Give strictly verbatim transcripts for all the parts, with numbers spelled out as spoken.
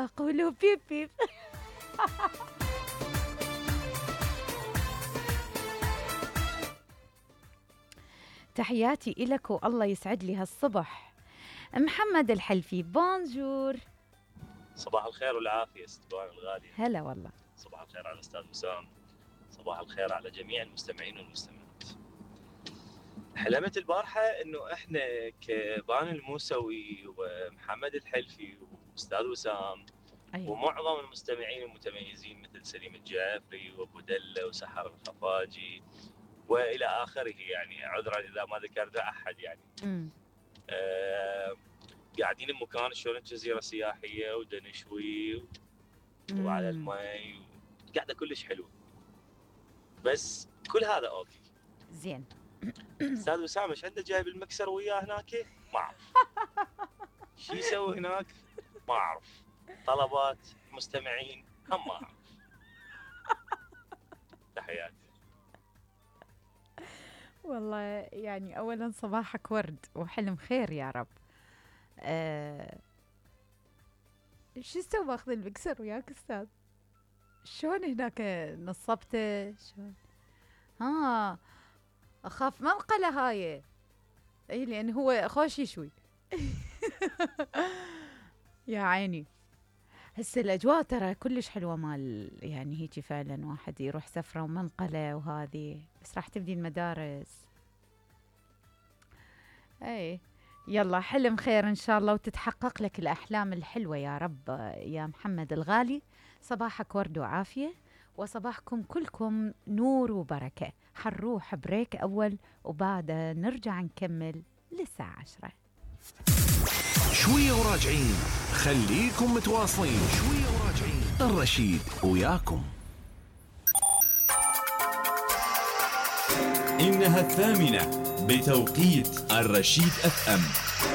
قولوا بيب بيب. تحياتي إلك والله يسعد لي هالصبح. محمد الحلفي بونجور. صباح الخير والعافية استبان الغالية. هلا والله. صباح الخير على الأستاذ وسام. صباح الخير على جميع المستمعين والمستمعات. حلمت البارحة إنه إحنا كبان الموسوي ومحمد الحلفي وأستاذ وسام أيوة. ومعظم المستمعين المتميزين مثل سليم الجعفري وأبو دلة وسحر الخفاجي وإلى آخره، يعني عذرا إذا ما ذكرت أحد يعني. آه قاعدين بمكان شلون جزيرة سياحية ودنشوي و... وعلى المي و... قاعدة كلش حلوة، بس كل هذا أوكي زين. أستاذ وسام ايش عنده جايب المكسر وياه هناك؟ ما أعرف. شو يسوي هناك؟ ما أعرف. طلبات مستمعين هم ما أعرف. تحياتي. والله يعني أولا صباحك ورد وحلم خير يا رب. أه... شو يسوي ماخذ المكسر وياك أستاذ؟ شلون هناك نصبته؟ شلون؟ ها أخاف منقلة هاي. أي لأن هو خوش يشوي. يا عيني. هسه الأجواء ترى كلش حلوة مال يعني هيك فعلا واحد يروح سفرة ومنقلة وهذه، بس راح تبدي المدارس. أي يلا حلم خير إن شاء الله وتتحقق لك الأحلام الحلوة يا رب يا محمد الغالي. صباحك ورد وعافية وصباحكم كلكم نور وبركة. حنروح بريك أول وبعد نرجع نكمل للساعة عشرة. شوية وراجعين، خليكم متواصلين. شوية وراجعين، الرشيد وياكم. إنها الثامنة بتوقيت الرشيد أف أم.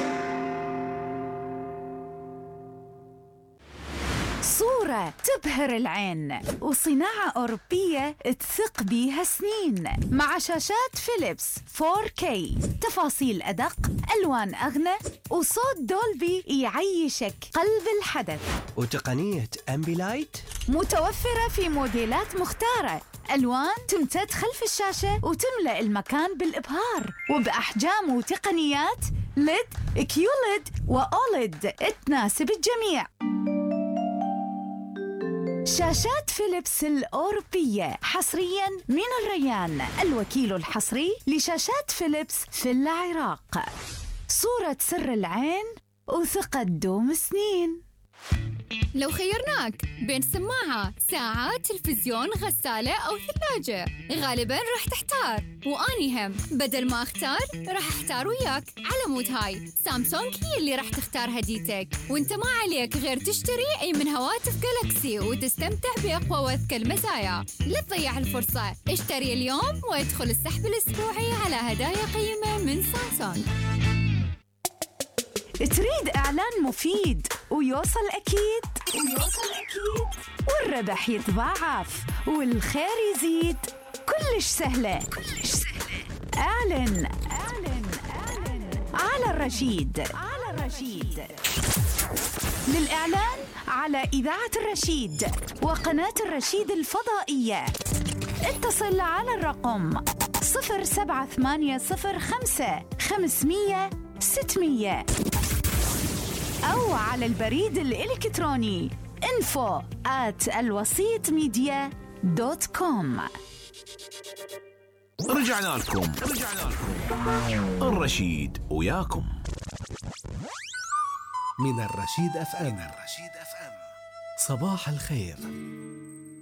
صورة تبهر العين وصناعة أوروبية تثق بيها سنين، مع شاشات فيليبس فور كي، تفاصيل أدق، ألوان أغنى، وصوت دولبي يعيشك قلب الحدث، وتقنية أمبيلايت متوفرة في موديلات مختارة، ألوان تمتد خلف الشاشة وتملأ المكان بالإبهار، وبأحجام وتقنيات ليد، كيوليد، وأوليد تناسب الجميع. شاشات فيليبس الأوروبية حصرياً من الريان، الوكيل الحصري لشاشات فيليبس في العراق. صورة سر العين وثقة دوم سنين. لو خيرناك بين سماعة، ساعة، تلفزيون، غسالة أو ثلاجة، غالباً راح تحتار، وأني هم بدل ما أختار راح أحتار وياك. على مود هاي سامسونج هي اللي راح تختار هديتك، وانت ما عليك غير تشتري أي من هواتف جالاكسي وتستمتع بأقوى وأذكى المزايا. لا تضيع الفرصة، اشتري اليوم وادخل السحب الأسبوعي على هدايا قيمة من سامسونج. تريد إعلان مفيد ويوصل أكيد ويوصل أكيد والربح يتضاعف والخير يزيد؟ كلش سهلة كلش سهلة. أعلن أعلن أعلن على الرشيد على الرشيد. للإعلان على إذاعة الرشيد وقناة الرشيد الفضائية اتصل على الرقم صفر سبعة ثمانية صفر خمسة خمسمية ستمية أو على البريد الإلكتروني info at الوسيط ميديا دوت كوم. رجعنا لكم رجعنا لكم الرشيد وياكم من الرشيد أف أم. من الرشيد أف أم. صباح الخير.